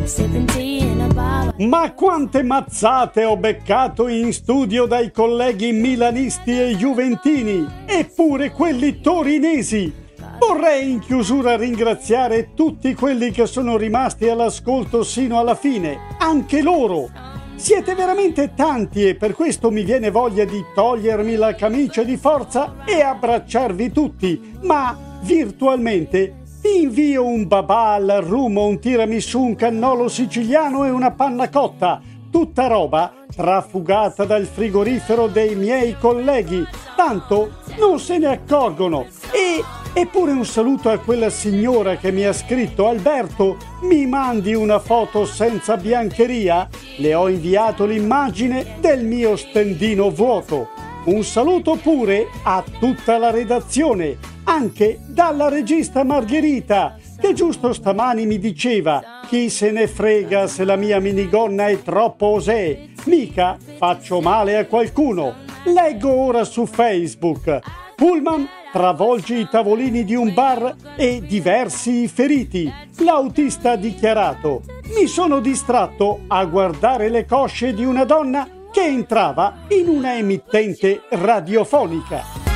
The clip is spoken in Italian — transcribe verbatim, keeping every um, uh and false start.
sipping tea in a bar. Ma quante mazzate ho beccato in studio dai colleghi milanisti e juventini, eppure quelli torinesi. Vorrei in chiusura ringraziare tutti quelli che sono rimasti all'ascolto sino alla fine, anche loro. Siete veramente tanti e per questo mi viene voglia di togliermi la camicia di forza e abbracciarvi tutti, ma virtualmente ti invio un babà al rum, un tiramisù, un cannolo siciliano e una panna cotta, tutta roba trafugata dal frigorifero dei miei colleghi, tanto non se ne accorgono. E eppure un saluto a quella signora che mi ha scritto: Alberto, mi mandi una foto senza biancheria? Le ho inviato l'immagine del mio stendino vuoto. Un saluto pure a tutta la redazione, anche dalla regista Margherita, che giusto stamani mi diceva: chi se ne frega se la mia minigonna è troppo osè, mica faccio male a qualcuno. Leggo ora su Facebook: Pullman travolge i tavolini di un bar e diversi feriti. L'autista ha dichiarato: mi sono distratto a guardare le cosce di una donna che entrava in una emittente radiofonica.